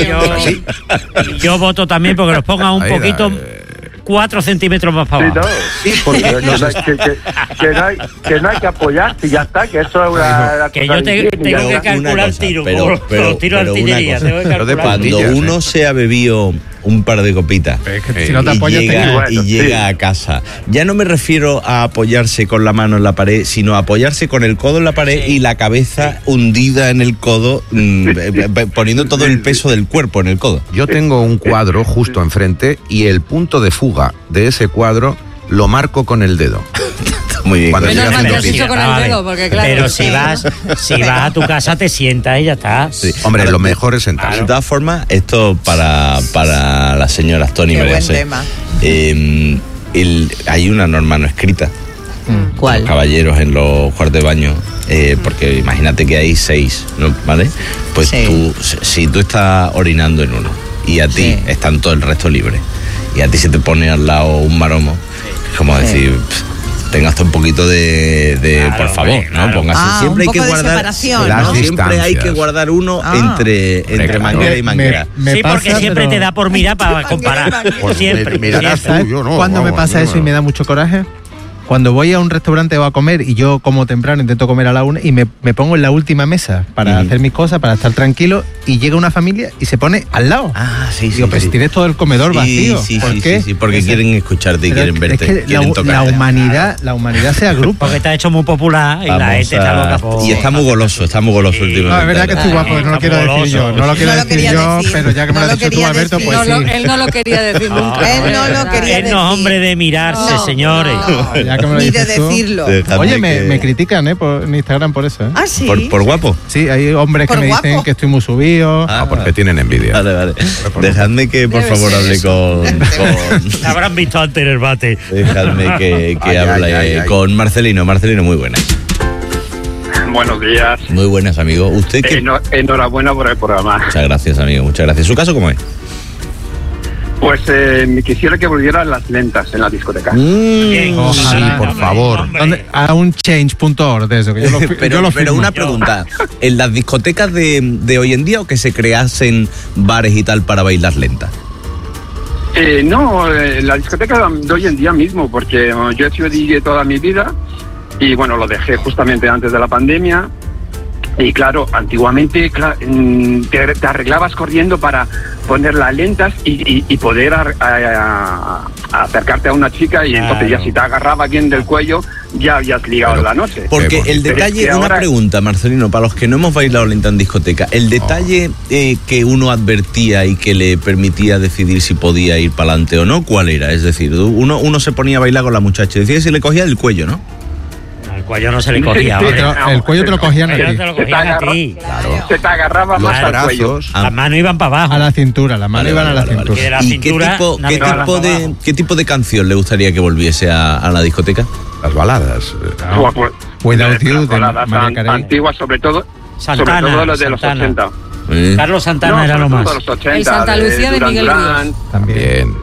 [SPEAKER 8] Yo voto también porque nos pongan un poquito... 4 centímetros más para abajo.
[SPEAKER 4] Sí, porque no hay que apoyarse y ya está, que eso es una
[SPEAKER 8] que yo tengo que calcular tiro, pero tiro de artillería.
[SPEAKER 1] Cuando uno se ha bebido un par de copitas
[SPEAKER 7] si no te apoyas,
[SPEAKER 1] llega a casa, ya no me refiero a apoyarse con la mano en la pared, sino a apoyarse con el codo en la pared y la cabeza hundida en el codo, poniendo todo el peso del cuerpo en el codo.
[SPEAKER 3] Yo tengo un cuadro justo enfrente y el punto de fuga de ese cuadro lo marco con el dedo.
[SPEAKER 1] Muy bien.
[SPEAKER 2] Menos mal que has dicho con el dedo, porque claro.
[SPEAKER 8] Pero si vas a tu casa te sientas y ya está.
[SPEAKER 3] Sí. Hombre, lo mejor es sentarse.
[SPEAKER 1] De todas formas, esto para las señoras Tony
[SPEAKER 10] Qué buen tema.
[SPEAKER 1] Hay una norma no escrita.
[SPEAKER 10] ¿Cuál?
[SPEAKER 1] Los caballeros en los cuartos de baño, porque imagínate que hay 6, ¿no? ¿Vale? Pues tú, si tú estás orinando en uno y a ti están todo el resto libre y a ti se te pone al lado un maromo, es como decir... tengas un poquito de por favor, ¿no? Póngase. Siempre hay que guardar siempre hay que guardar uno entre manguera y manguera.
[SPEAKER 8] Sí, porque siempre te da por mirar para comparar. Siempre.
[SPEAKER 7] ¿Cuándo me pasa eso y me da mucho coraje? Cuando voy a un restaurante o a comer y yo como temprano, intento comer a la 1 y me pongo en la última mesa para hacer mis cosas, para estar tranquilo, y llega una familia y se pone al lado. Digo, pero si tienes todo el comedor vacío. ¿Por qué?
[SPEAKER 1] Sí, porque quieren escucharte y quieren verte.
[SPEAKER 7] Es que la humanidad se agrupa.
[SPEAKER 8] Porque está hecho muy popular y la gente está loca por...
[SPEAKER 1] Y está muy goloso últimamente.
[SPEAKER 7] No, es verdad que estoy guapo, no lo quiero decir yo. No lo quiero decir yo, pero ya que me lo has dicho tú, Alberto, pues sí.
[SPEAKER 2] Él no lo quería decir nunca.
[SPEAKER 10] Él no lo quería decir.
[SPEAKER 8] Él no es hombre de mirarse, señores.
[SPEAKER 10] Ni de decirlo.
[SPEAKER 7] Oye, me critican en Instagram por eso.
[SPEAKER 10] ¿Ah, sí?
[SPEAKER 1] ¿Por guapo?
[SPEAKER 7] Sí, hay hombres que me dicen que estoy muy subido.
[SPEAKER 3] Porque tienen envidia.
[SPEAKER 1] Vale. Dejadme que por favor hable con...
[SPEAKER 8] Habrán visto antes en el bate.
[SPEAKER 1] Dejadme que hable con Marcelino. Marcelino, muy buenas.
[SPEAKER 12] Buenos días.
[SPEAKER 1] Muy buenas, amigo. ¿Usted qué?
[SPEAKER 12] Enhorabuena por el programa.
[SPEAKER 1] Muchas gracias, amigo. Muchas gracias. ¿Su caso cómo es?
[SPEAKER 12] Pues me quisiera que volvieran las lentas en la discoteca.
[SPEAKER 3] Sí, por favor.
[SPEAKER 7] A un change.org de eso. Que
[SPEAKER 1] pero una pregunta. ¿En las discotecas de hoy en día o que se creasen bares y tal para bailar lentas?
[SPEAKER 12] No, la discoteca de hoy en día mismo, porque yo he sido DJ toda mi vida y bueno, lo dejé justamente antes de la pandemia. Y claro, antiguamente te arreglabas corriendo para poner las lentas y poder acercarte a una chica, y entonces ya si te agarraba bien del cuello ya habías ligado la noche.
[SPEAKER 1] Porque el detalle, una pregunta, Marcelino, para los que no hemos bailado lenta en discoteca, el detalle que uno advertía y que le permitía decidir si podía ir para adelante o no, ¿cuál era? Es decir, uno se ponía a bailar con la muchacha, decía si le cogía el cuello, ¿no?
[SPEAKER 8] El cuello no se le cogía.
[SPEAKER 7] El cuello te lo cogían a ti.
[SPEAKER 12] Se te agarraba más al cuello.
[SPEAKER 8] Las manos iban para abajo.
[SPEAKER 7] A la cintura, las manos iban a la cintura.
[SPEAKER 1] ¿Y qué tipo de canción le gustaría que volviese a la discoteca?
[SPEAKER 3] Las baladas.
[SPEAKER 7] Without You, de Mariah Carey.
[SPEAKER 12] Antiguas, sobre todo los de los 80.
[SPEAKER 8] Carlos Santana era lo más.
[SPEAKER 2] El Santa Lucía de Miguel Ríos.
[SPEAKER 7] También.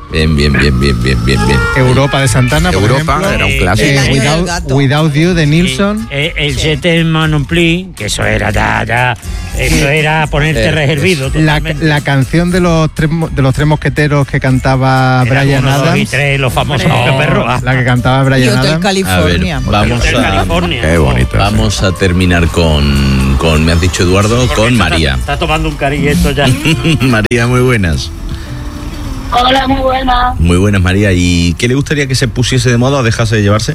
[SPEAKER 1] Bien.
[SPEAKER 7] Europa de Santana, por ejemplo.
[SPEAKER 3] Era un clásico.
[SPEAKER 7] Without You de Nilsson.
[SPEAKER 8] El Jete Manompli, que eso era eso era ponerte reservido.
[SPEAKER 7] La canción de los tres mosqueteros que cantaba Bryan Adams.
[SPEAKER 8] Los famosos perros.
[SPEAKER 7] La que cantaba Bryan Adams.
[SPEAKER 10] Hotel California.
[SPEAKER 1] Qué bonito. Vamos a terminar con me has dicho Eduardo, con María.
[SPEAKER 8] Está tomando un cariño esto ya.
[SPEAKER 1] María, muy buenas.
[SPEAKER 26] Hola, muy buenas.
[SPEAKER 1] Muy buenas, María. ¿Y qué le gustaría que se pusiese de moda o dejase de llevarse?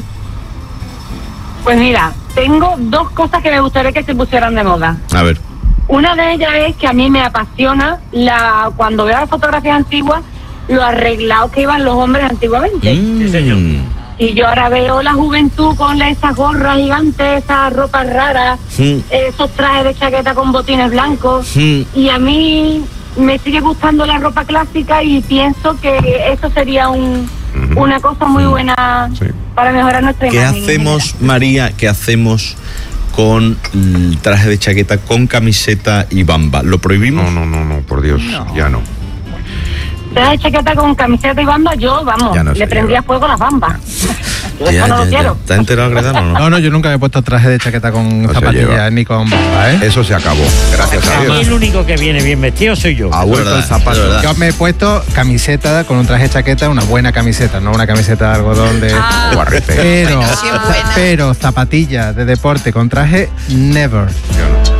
[SPEAKER 26] Pues mira, tengo dos cosas que me gustaría que se pusieran de moda.
[SPEAKER 1] A ver.
[SPEAKER 26] Una de ellas es que a mí me apasiona cuando veo las fotografías antiguas, lo arreglados que iban los hombres antiguamente.
[SPEAKER 8] Sí, señor.
[SPEAKER 26] Y yo ahora veo la juventud con esas gorras gigantes, esas ropas raras, esos trajes de chaqueta con botines blancos. Y a mí me sigue gustando la ropa clásica y pienso que eso sería una cosa muy buena para mejorar nuestra imagen.
[SPEAKER 1] ¿Qué hacemos, María? ¿Qué hacemos con el traje de chaqueta, con camiseta y bamba? ¿Lo prohibimos?
[SPEAKER 3] No, por Dios, ya no.
[SPEAKER 26] Traje de chaqueta con camiseta y bamba, yo, le prendría fuego a las bambas. Yo eso no lo quiero.
[SPEAKER 1] ¿Está enterado, Gredano, o no?
[SPEAKER 7] No, yo nunca he puesto traje de chaqueta con zapatillas ni con bamba, ¿eh?
[SPEAKER 3] Eso se acabó, gracias a Dios.
[SPEAKER 8] El único que viene bien vestido soy yo.
[SPEAKER 3] Ha vuelto el zapato.
[SPEAKER 7] Yo me he puesto camiseta con un traje de chaqueta, una buena camiseta, no una camiseta de algodón de... pero zapatillas de deporte con traje, never.
[SPEAKER 3] Yo no.